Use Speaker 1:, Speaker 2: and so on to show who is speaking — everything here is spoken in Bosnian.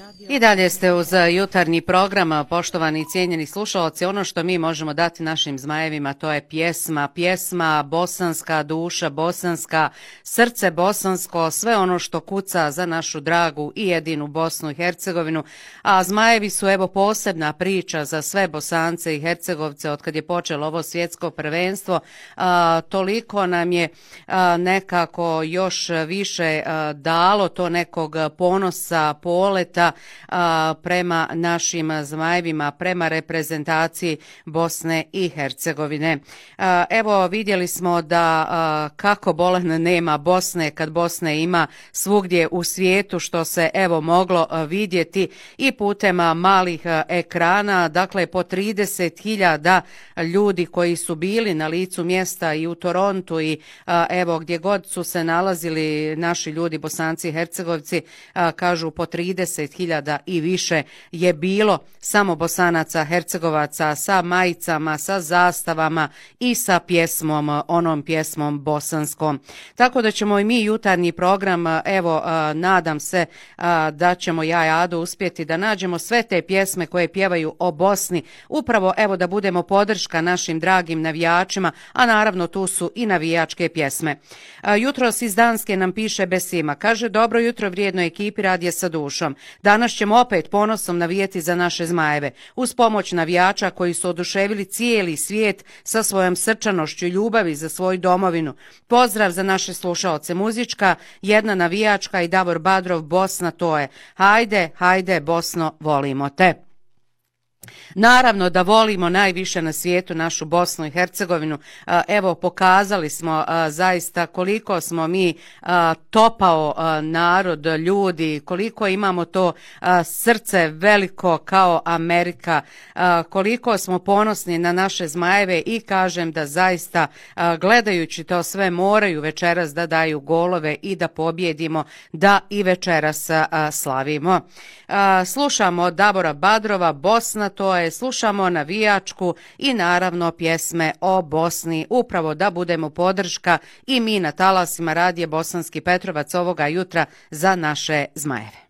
Speaker 1: I dalje ste uz jutarnji program, poštovani i cijenjeni slušalci. Ono što mi možemo dati našim zmajevima, to je pjesma, bosanska duša, bosanska srce, bosansko, sve ono što kuca za našu dragu i jedinu Bosnu i Hercegovinu. A zmajevi su evo posebna priča za sve Bosance i Hercegovce od kad je počelo ovo svjetsko prvenstvo. Toliko nam je nekako još više dalo to nekog ponosa, poleta prema našim zmajevima, prema reprezentaciji Bosne i Hercegovine. Evo vidjeli smo da kako bolan nema Bosne kad Bosne ima svugdje u svijetu, što se evo moglo vidjeti i putem malih ekrana, dakle po 30.000 ljudi koji su bili na licu mjesta i u Torontu i evo gdje god su se nalazili naši ljudi, Bosanci i Hercegovci, kažu po 30.000 i više je bilo samo Bosanaca, Hercegovaca sa majicama, sa zastavama i sa pjesmom, onom pjesmom bosanskom. Tako da ćemo i mi jutarnji program, evo nadam se da ćemo ja i Ado uspjeti da nađemo sve te pjesme koje pjevaju o Bosni, upravo evo da budemo podrška našim dragim navijačima, a naravno tu su i navijačke pjesme. Jutros iz Danske nam piše Besima, kaže: dobro jutro vrijednoj ekipi Radija sa dušom. Danas ćemo opet ponosom navijeti za naše zmajeve, uz pomoć navijača koji su oduševili cijeli svijet sa svojom srčanošću i ljubavi za svoju domovinu. Pozdrav za naše slušaoce. Muzička, jedna navijačka i Davor Badrov, Bosna to je. Hajde, hajde Bosno, volimo te. Naravno da volimo najviše na svijetu našu Bosnu i Hercegovinu. Evo pokazali smo zaista koliko smo mi topao narod, ljudi, koliko imamo to srce veliko kao Amerika, koliko smo ponosni na naše zmajeve i kažem da zaista gledajući to sve moraju večeras da daju golove i da pobjedimo, da i večeras slavimo. Slušamo Davora Badrova, Bosna to je, slušamo navijačku i naravno pjesme o Bosni, upravo da budemo podrška i mi na talasima Radije Bosanski Petrovac ovoga jutra za naše zmajeve.